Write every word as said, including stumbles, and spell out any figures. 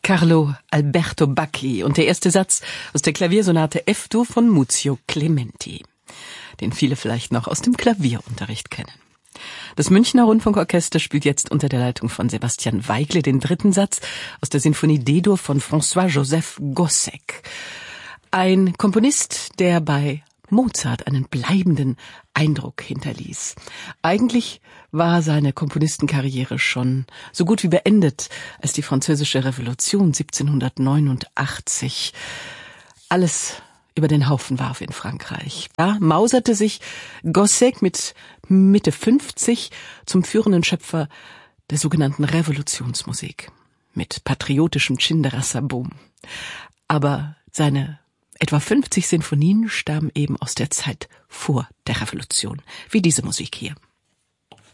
Carlo Alberto Bacchi und der erste Satz aus der Klaviersonate F-Dur von Muzio Clementi, den viele vielleicht noch aus dem Klavierunterricht kennen. Das Münchner Rundfunkorchester spielt jetzt unter der Leitung von Sebastian Weigle den dritten Satz aus der Sinfonie D-Dur von François-Joseph Gossec. Ein Komponist, der bei Mozart einen bleibenden Eindruck hinterließ. Eigentlich war seine Komponistenkarriere schon so gut wie beendet, als die Französische Revolution siebzehnhundertneunundachtzig alles über den Haufen warf in Frankreich. Da mauserte sich Gossec mit Mitte fünfzig zum führenden Schöpfer der sogenannten Revolutionsmusik mit patriotischem Tschinderasser-Boom. Aber seine etwa fünfzig Sinfonien stammen eben aus der Zeit vor der Revolution, wie diese Musik hier.